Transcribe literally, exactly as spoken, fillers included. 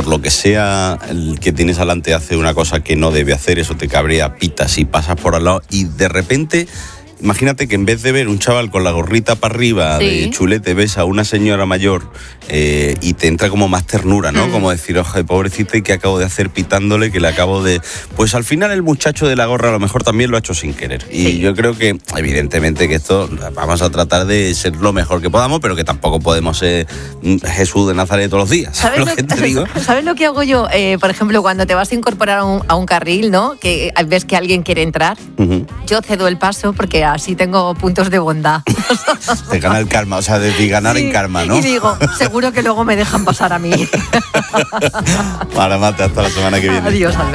por lo que sea el que tienes delante hace una cosa que no debe hacer, eso te cabrea, pitas y pasas por al lado y de repente... Imagínate que en vez de ver un chaval con la gorrita para arriba, sí, de chulete, ves a una señora mayor eh, y te entra como más ternura, ¿no? Mm. Como decir, ojo, pobrecita, ¿y qué acabo de hacer pitándole? Que le acabo de... Pues al final el muchacho de la gorra a lo mejor también lo ha hecho sin querer. Y sí, yo creo que, evidentemente, que esto vamos a tratar de ser lo mejor que podamos, pero que tampoco podemos ser Jesús de Nazaret todos los días. ¿Sabes lo que te digo? ¿Sabes lo que hago yo? Eh, por ejemplo, cuando te vas a incorporar a un, a un carril, ¿no? Que ves que alguien quiere entrar, uh-huh, yo cedo el paso porque así tengo puntos de bondad. Te gana el karma, o sea, de, de ganar, sí, en karma, ¿no? Y digo, seguro que luego me dejan pasar a mí. Vale, Mate, hasta la semana que viene. Adiós, Alberto.